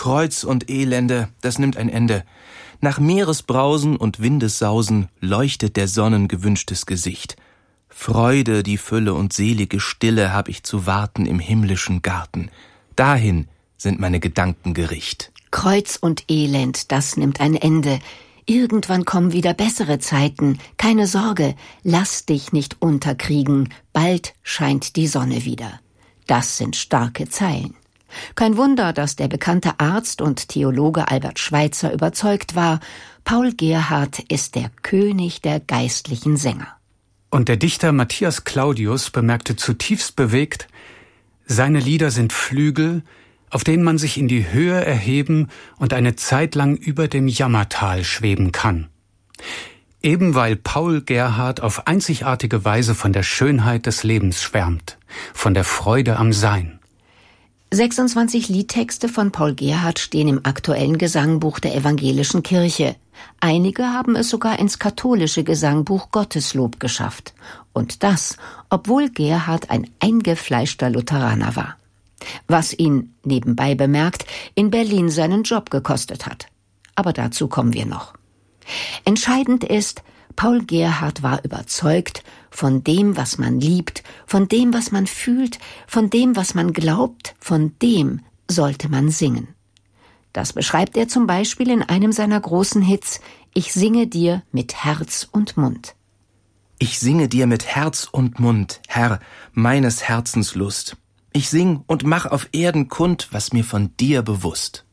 Kreuz und Elende, das nimmt ein Ende. Nach Meeresbrausen und Windessausen leuchtet der Sonnen gewünschtes Gesicht. Freude, die Fülle und selige Stille hab ich zu warten im himmlischen Garten. Dahin sind meine Gedanken gericht. Kreuz und Elend, das nimmt ein Ende. Irgendwann kommen wieder bessere Zeiten. Keine Sorge, lass dich nicht unterkriegen. Bald scheint die Sonne wieder. Das sind starke Zeilen. Kein Wunder, dass der bekannte Arzt und Theologe Albert Schweitzer überzeugt war, Paul Gerhardt ist der König der geistlichen Sänger. Und der Dichter Matthias Claudius bemerkte zutiefst bewegt, seine Lieder sind Flügel, auf denen man sich in die Höhe erheben und eine Zeit lang über dem Jammertal schweben kann. Eben weil Paul Gerhardt auf einzigartige Weise von der Schönheit des Lebens schwärmt, von der Freude am Sein. 26 Liedtexte von Paul Gerhardt stehen im aktuellen Gesangbuch der Evangelischen Kirche. Einige haben es sogar ins katholische Gesangbuch Gotteslob geschafft. Und das, obwohl Gerhardt ein eingefleischter Lutheraner war. Was ihn, nebenbei bemerkt, in Berlin seinen Job gekostet hat. Aber dazu kommen wir noch. Entscheidend ist, Paul Gerhardt war überzeugt von dem, was man liebt, von dem, was man fühlt, von dem, was man glaubt, von dem sollte man singen. Das beschreibt er zum Beispiel in einem seiner großen Hits, »Ich singe dir mit Herz und Mund«. Ich singe dir mit Herz und Mund, Herr, meines Herzens Lust. Ich sing und mach auf Erden kund, was mir von dir bewusst.